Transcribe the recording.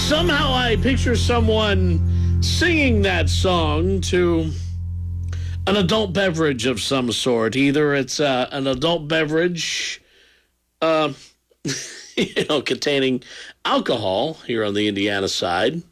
Somehow I picture someone singing that song to an adult beverage of some sort. Either it's an adult beverage, containing alcohol here on the Indiana side,